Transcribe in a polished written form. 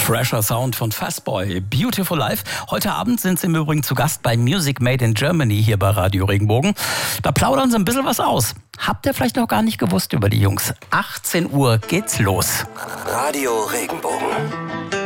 Fresher Sound von Fastboy, Beautiful Life. Heute Abend sind sie im Übrigen zu Gast bei Music Made in Germany hier bei Radio Regenbogen. Da plaudern sie ein bisschen was aus. Habt ihr vielleicht noch gar nicht gewusst über die Jungs? 18 Uhr geht's los. Radio Regenbogen.